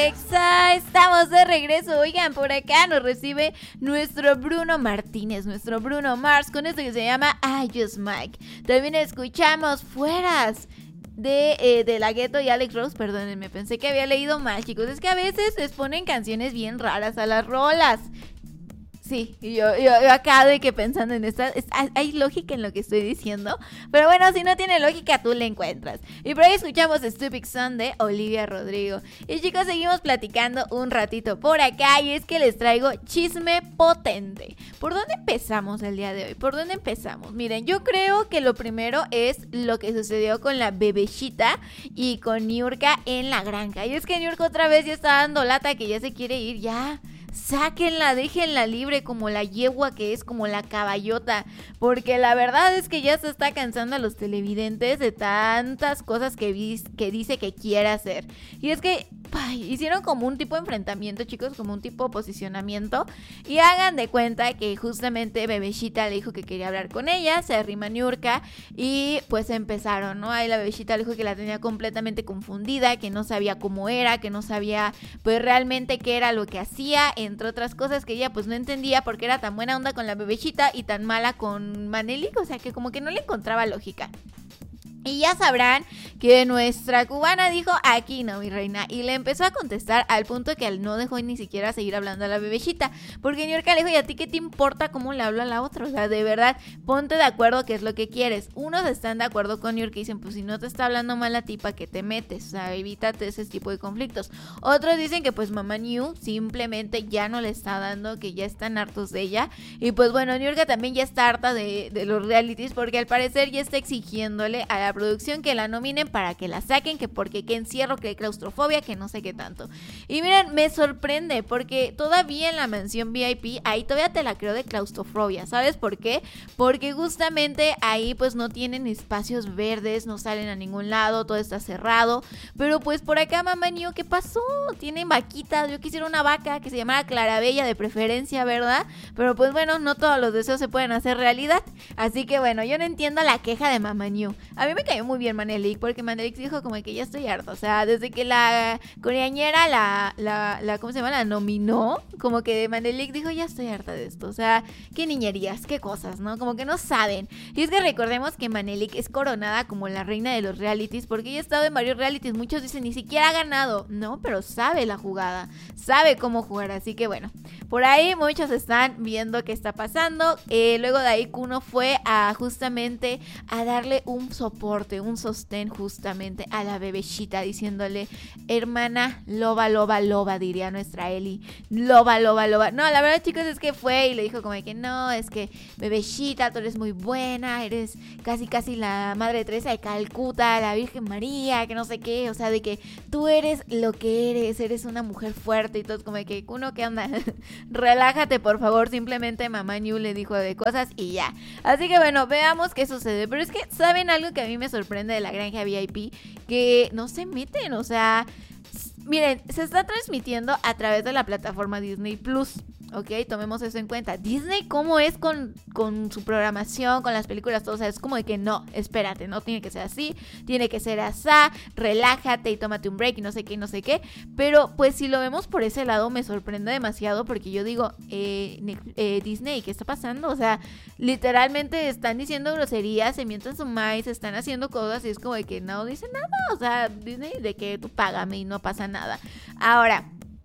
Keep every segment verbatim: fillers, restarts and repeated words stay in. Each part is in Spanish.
Exa, estamos de regreso. Oigan, por acá nos recibe nuestro Bruno Martínez, nuestro Bruno Mars, con esto que se llama I Just Mike. También escuchamos Fueras de, eh, de La Ghetto y Alex Rose. Perdónenme, pensé que había leído mal, chicos. Es que a veces les ponen canciones bien raras a las rolas. Sí, y yo, yo, yo acá de que pensando en esta, es, hay lógica en lo que estoy diciendo, pero bueno, si no tiene lógica, tú la encuentras. Y por ahí escuchamos Stupid Son de Olivia Rodrigo. Y chicos, seguimos platicando un ratito por acá, y es que les traigo chisme potente. ¿Por dónde empezamos el día de hoy? ¿Por dónde empezamos? Miren, yo creo que lo primero es lo que sucedió con la bebecita y con Niurka en la granja. Y es que Niurka otra vez ya está dando lata, que ya se quiere ir, ya... Sáquenla, déjenla libre como la yegua que es, como la caballota, porque la verdad es que ya se está cansando a los televidentes de tantas cosas que, vis, que dice que quiere hacer. Y es que ay, hicieron como un tipo de enfrentamiento, chicos, como un tipo de posicionamiento, y hagan de cuenta que justamente Bebeshita le dijo que quería hablar con ella, se arrima Niurka y pues empezaron, ¿no? Ahí la Bebeshita le dijo que la tenía completamente confundida, que no sabía cómo era, que no sabía pues realmente qué era lo que hacía, entre otras cosas que ella pues no entendía porque era tan buena onda con la Bebeshita y tan mala con Manelik, o sea que como que no le encontraba lógica. Y ya sabrán que nuestra cubana dijo, aquí no, mi reina, y le empezó a contestar al punto que no dejó ni siquiera seguir hablando a la Bebeshita, porque Niurka le dijo, ¿y a ti qué te importa cómo le hablo a la otra? O sea, de verdad, ponte de acuerdo qué es lo que quieres. Unos están de acuerdo con Niurka y dicen, pues si no te está hablando mal a ti, ¿para qué te metes? O sea, evítate ese tipo de conflictos. Otros dicen que pues Mamá New simplemente ya no le está dando, que ya están hartos de ella, y pues bueno, Niurka también ya está harta de, de los realities, porque al parecer ya está exigiéndole a la producción que la nominen para que la saquen, que porque qué encierro, que claustrofobia, que no sé qué tanto. Y miren, me sorprende porque todavía en la mansión V I P, ahí todavía te la creo de claustrofobia, ¿sabes por qué? Porque justamente ahí pues no tienen espacios verdes, no salen a ningún lado, todo está cerrado, pero pues por acá Mamá New, ¿qué pasó? Tienen vaquitas, yo quisiera una vaca que se llamara Clarabella de preferencia, ¿verdad? Pero pues bueno, no todos los deseos se pueden hacer realidad, así que bueno, yo no entiendo la queja de Mamá New. A mí me cayó muy bien Manelik, porque Manelik dijo como que ya estoy harta, o sea, desde que la coreañera la, la, la, ¿cómo se llama? La nominó, como que Manelik dijo, ya estoy harta de esto, o sea, qué niñerías, qué cosas, ¿no? Como que no saben. Y es que recordemos que Manelik es coronada como la reina de los realities, porque ella ha estado en varios realities, muchos dicen, ni siquiera ha ganado, no, pero sabe la jugada, sabe cómo jugar, así que bueno, por ahí muchos están viendo qué está pasando. Eh, luego de ahí Kuno fue a justamente a darle un soporte, un sostén justamente a la Bebeshita, diciéndole, hermana, loba, loba, loba, diría nuestra Eli, loba, loba, loba. No, la verdad, chicos, es que fue y le dijo como que no, es que Bebeshita, tú eres muy buena, eres casi, casi la Madre Teresa de Calcuta, la Virgen María, que no sé qué, o sea, de que tú eres lo que eres, eres una mujer fuerte y todo, como de que, uno, ¿qué onda? Relájate, por favor, simplemente Mamá New le dijo de cosas y ya. Así que bueno, veamos qué sucede, pero es que, ¿saben algo que a mí me sorprende de la granja V I P? Que no se meten, o sea, miren, se está transmitiendo a través de la plataforma Disney Plus, ok, tomemos eso en cuenta. Disney, ¿cómo es con, con su programación, con las películas, todo? O sea, es como de que no, espérate, no tiene que ser así, tiene que ser asá, relájate y tómate un break y no sé qué, y no sé qué. Pero pues si lo vemos por ese lado me sorprende demasiado, porque yo digo, eh, eh, Disney, ¿qué está pasando? O sea, literalmente están diciendo groserías, se mienten su maíz, están haciendo cosas y es como de que no dicen nada. O sea, Disney, de que tú págame y no pasa nada. Ahora,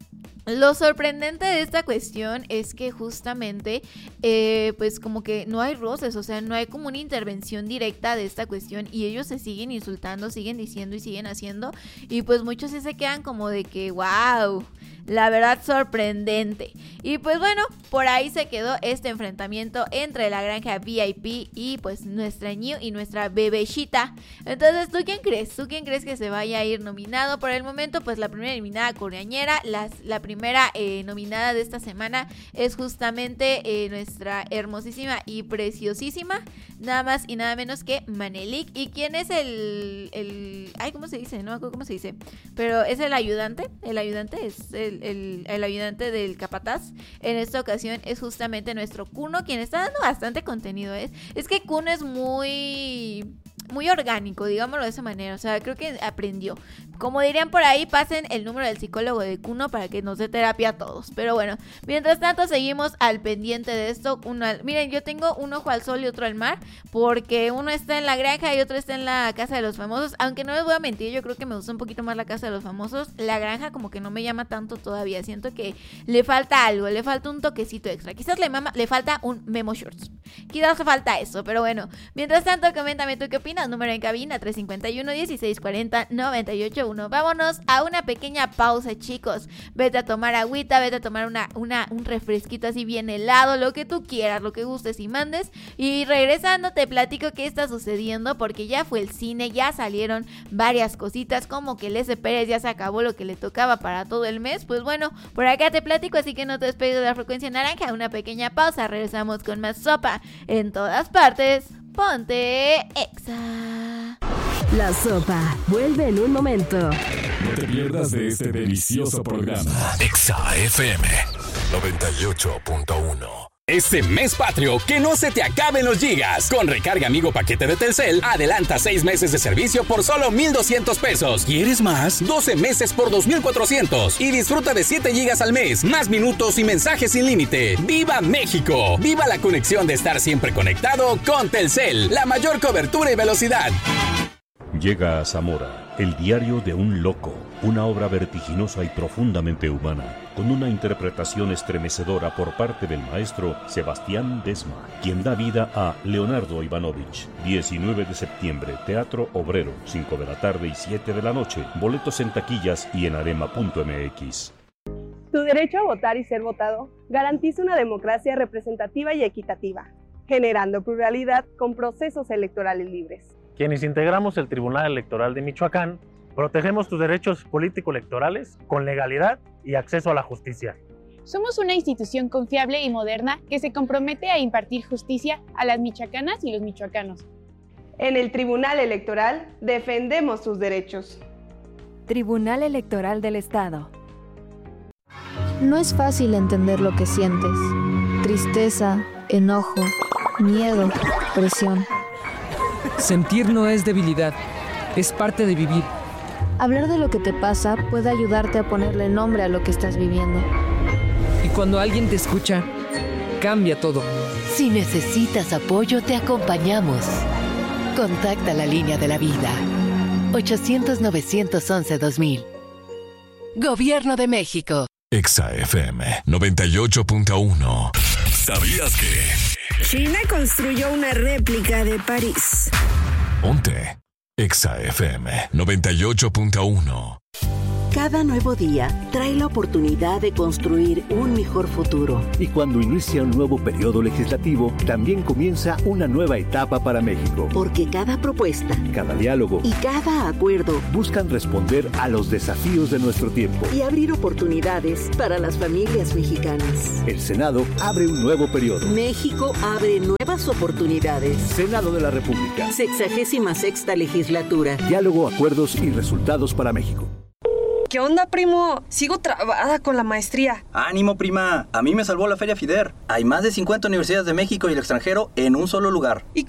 lo sorprendente de esta cuestión es que justamente eh, pues como que no hay roces, o sea, no hay como una intervención directa de esta cuestión y ellos se siguen insultando, siguen diciendo y siguen haciendo, y pues muchos sí se quedan como de que wow, la verdad sorprendente. Y pues bueno, por ahí se quedó este enfrentamiento entre la granja V I P y pues nuestra New y nuestra Bebeshita. Entonces, ¿tú quién crees? ¿Tú quién crees que se vaya a ir nominado? Por el momento, pues la primera eliminada coreañera, las, la primera eh, nominada de esta semana es justamente eh, nuestra hermosísima y preciosísima, nada más y nada menos que Manelik. ¿Y quién es el, el ay, ¿cómo se dice? No me acuerdo cómo se dice, pero es el ayudante, el ayudante es el, el, el ayudante del capataz. En esta ocasión es justamente nuestro Kuno, quien está dando bastante contenido. Es, es que Kuno es muy... muy orgánico, digámoslo de esa manera. O sea, creo que aprendió. Como dirían por ahí, pasen el número del psicólogo de Kuno para que nos dé terapia a todos. Pero bueno, mientras tanto seguimos al pendiente de esto. Uno al... Miren, yo tengo un ojo al sol y otro al mar, porque uno está en la granja y otro está en la casa de los famosos. Aunque no les voy a mentir, yo creo que me gusta un poquito más la casa de los famosos. La granja como que no me llama tanto todavía. Siento que le falta algo, le falta un toquecito extra. Quizás le, mama, le falta un Memo Shorts. Quizás le falta eso, pero bueno. Mientras tanto, coméntame tú qué opinas. Número en cabina tres cinco uno, dieciséis cuarenta, noventa y ocho uno. Vámonos a una pequeña pausa, chicos. Vete a tomar agüita, vete a tomar una, una, un refresquito así bien helado, lo que tú quieras, lo que gustes y mandes. Y regresando te platico qué está sucediendo, porque ya fue el cine, ya salieron varias cositas, como que el S. Pérez ya se acabó lo que le tocaba para todo el mes. Pues bueno, por acá te platico, así que no te despegues de la frecuencia naranja. Una pequeña pausa, regresamos con más Sopa en todas partes. Ponte Exa. La Sopa vuelve en un momento. No te pierdas de este delicioso programa. Exa F M noventa y ocho punto uno. Este mes patrio, que no se te acaben los gigas. Con Recarga Amigo Paquete de Telcel, adelanta seis meses de servicio por solo mil doscientos pesos. ¿Quieres más? doce meses por dos mil cuatrocientos. Y disfruta de siete gigas al mes, más minutos y mensajes sin límite. ¡Viva México! ¡Viva la conexión de estar siempre conectado con Telcel! La mayor cobertura y velocidad. Llega a Zamora, el diario de un loco, una obra vertiginosa y profundamente humana, con una interpretación estremecedora por parte del maestro Sebastián Desma, quien da vida a Leonardo Ivanovich. diecinueve de septiembre, Teatro Obrero, cinco de la tarde y siete de la noche. Boletos en taquillas y en arema punto m x. Tu derecho a votar y ser votado garantiza una democracia representativa y equitativa, generando pluralidad con procesos electorales libres. Quienes integramos el Tribunal Electoral de Michoacán, protegemos tus derechos político-electorales con legalidad y acceso a la justicia. Somos una institución confiable y moderna que se compromete a impartir justicia a las michoacanas y los michoacanos. En el Tribunal Electoral defendemos tus derechos. Tribunal Electoral del Estado. No es fácil entender lo que sientes. Tristeza, enojo, miedo, presión. Sentir no es debilidad, es parte de vivir. Hablar de lo que te pasa puede ayudarte a ponerle nombre a lo que estás viviendo. Y cuando alguien te escucha, cambia todo. Si necesitas apoyo, te acompañamos. Contacta la línea de la vida. ochocientos, novecientos once, dos mil. Gobierno de México. Exa F M noventa y ocho punto uno. ¿Sabías que China construyó una réplica de París? Ponte Exa F M noventa y ocho punto uno. Cada nuevo día trae la oportunidad de construir un mejor futuro. Y cuando inicia un nuevo periodo legislativo, también comienza una nueva etapa para México. Porque cada propuesta, cada diálogo y cada acuerdo buscan responder a los desafíos de nuestro tiempo y abrir oportunidades para las familias mexicanas. El Senado abre un nuevo periodo. México abre nuevas oportunidades. Senado de la República. Sexagésima sexta legislatura. Diálogo, acuerdos y resultados para México. ¿Qué onda, primo? Sigo trabada con la maestría. ¡Ánimo, prima! A mí me salvó la Feria FIDER. Hay más de cincuenta universidades de México y el extranjero en un solo lugar. ¿Y